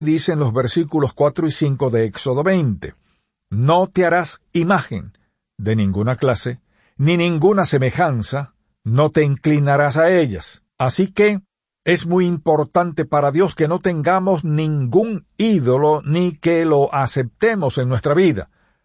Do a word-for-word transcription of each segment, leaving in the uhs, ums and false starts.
dice en los versículos cuatro y cinco de Éxodo veinte, «No te harás imagen de ninguna clase, ni ninguna semejanza, no te inclinarás a ellas». Así que es muy importante para Dios que no tengamos ningún ídolo ni que lo aceptemos en nuestra vida.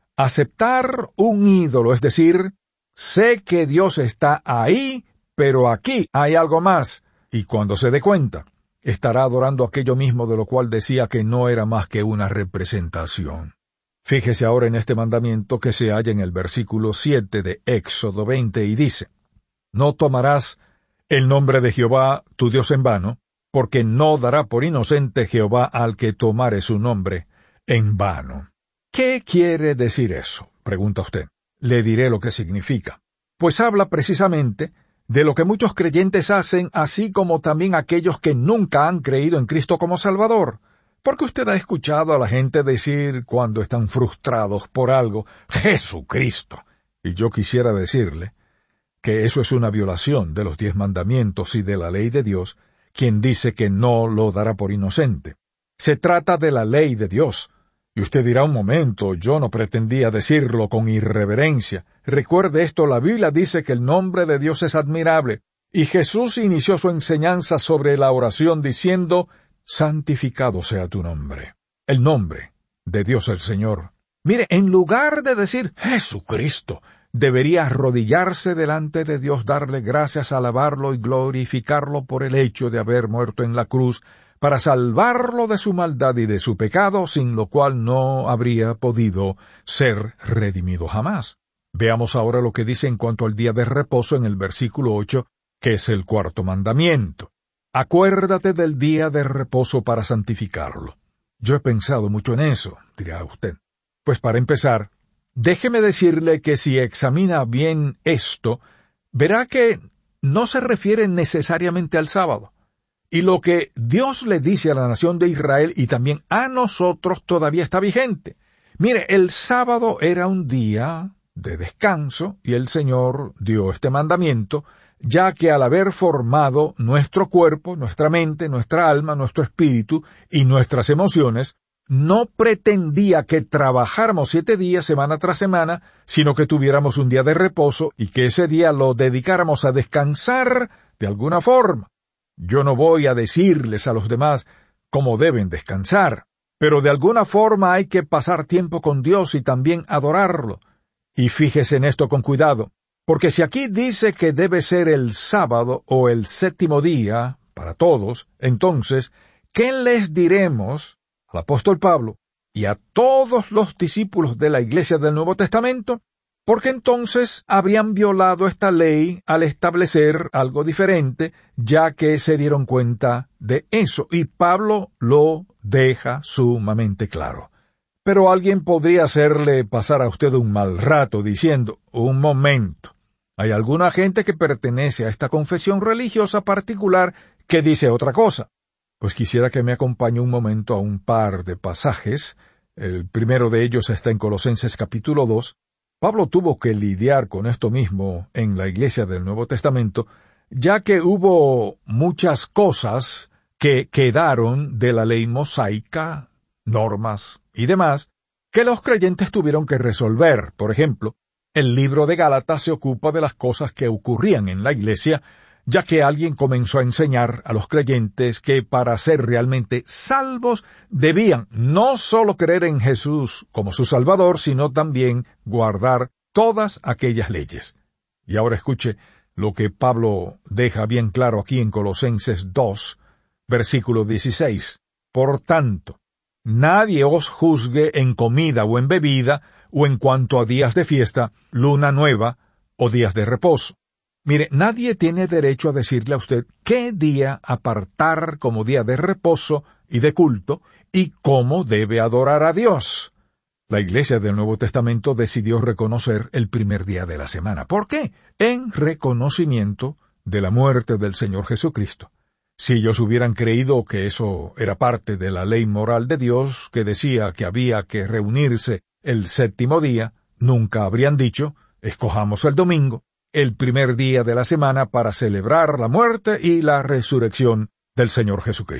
Aceptar un ídolo, es decir, sé que Dios está ahí, pero aquí hay algo más, y cuando se dé cuenta, estará adorando aquello mismo de lo cual decía que no era más que una representación. Fíjese ahora en este mandamiento que se halla en el versículo siete de Éxodo veinte y dice, «No tomarás el nombre de Jehová tu Dios en vano, porque no dará por inocente Jehová al que tomare su nombre en vano». ¿Qué quiere decir eso?, pregunta usted. Le diré lo que significa. Pues habla precisamente de lo que muchos creyentes hacen, así como también aquellos que nunca han creído en Cristo como Salvador. Porque usted ha escuchado a la gente decir cuando están frustrados por algo, «Jesucristo». Y yo quisiera decirle que eso es una violación de los diez mandamientos y de la ley de Dios, quien dice que no lo dará por inocente. Se trata de la ley de Dios. Y usted dirá un momento, yo no pretendía decirlo con irreverencia. Recuerde esto, la Biblia dice que el nombre de Dios es admirable, y Jesús inició su enseñanza sobre la oración diciendo, «Santificado sea tu nombre». El nombre de Dios el Señor. Mire, en lugar de decir «Jesucristo», debería arrodillarse delante de Dios, darle gracias, alabarlo y glorificarlo por el hecho de haber muerto en la cruz, para salvarlo de su maldad y de su pecado, sin lo cual no habría podido ser redimido jamás. Veamos ahora lo que dice en cuanto al día de reposo en el versículo ocho, que es el cuarto mandamiento. «Acuérdate del día de reposo para santificarlo». Yo he pensado mucho en eso, dirá usted. Pues para empezar, déjeme decirle que si examina bien esto, verá que no se refiere necesariamente al sábado. Y lo que Dios le dice a la nación de Israel y también a nosotros todavía está vigente. Mire, el sábado era un día de descanso y el Señor dio este mandamiento, ya que al haber formado nuestro cuerpo, nuestra mente, nuestra alma, nuestro espíritu y nuestras emociones, no pretendía que trabajáramos siete días semana tras semana, sino que tuviéramos un día de reposo y que ese día lo dedicáramos a descansar de alguna forma. Yo no voy a decirles a los demás cómo deben descansar, pero de alguna forma hay que pasar tiempo con Dios y también adorarlo. Y fíjese en esto con cuidado, porque si aquí dice que debe ser el sábado o el séptimo día para todos, entonces, ¿qué les diremos al apóstol Pablo y a todos los discípulos de la Iglesia del Nuevo Testamento? Porque entonces habrían violado esta ley al establecer algo diferente, ya que se dieron cuenta de eso, y Pablo lo deja sumamente claro. Pero alguien podría hacerle pasar a usted un mal rato diciendo, un momento, hay alguna gente que pertenece a esta confesión religiosa particular que dice otra cosa. Pues quisiera que me acompañe un momento a un par de pasajes. El primero de ellos está en Colosenses capítulo dos. Pablo tuvo que lidiar con esto mismo en la Iglesia del Nuevo Testamento, ya que hubo muchas cosas que quedaron de la ley mosaica, normas y demás, que los creyentes tuvieron que resolver. Por ejemplo, el libro de Gálatas se ocupa de las cosas que ocurrían en la Iglesia, ya que alguien comenzó a enseñar a los creyentes que para ser realmente salvos debían no solo creer en Jesús como su Salvador, sino también guardar todas aquellas leyes. Y ahora escuche lo que Pablo deja bien claro aquí en Colosenses dos, versículo dieciséis. Por tanto, nadie os juzgue en comida o en bebida, o en cuanto a días de fiesta, luna nueva o días de reposo. Mire, nadie tiene derecho a decirle a usted qué día apartar como día de reposo y de culto y cómo debe adorar a Dios. La Iglesia del Nuevo Testamento decidió reconocer el primer día de la semana. ¿Por qué? En reconocimiento de la muerte del Señor Jesucristo. Si ellos hubieran creído que eso era parte de la ley moral de Dios, que decía que había que reunirse el séptimo día, nunca habrían dicho, escojamos el domingo, el primer día de la semana para celebrar la muerte y la resurrección del Señor Jesucristo.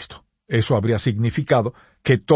Eso habría significado que